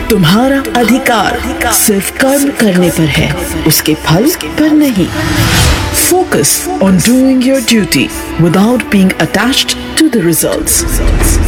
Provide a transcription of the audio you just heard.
तुम्हारा अधिकार सिर्फ कर्म करने पर है, उसके फल पर नहीं। Focus on doing your duty without being attached to the results.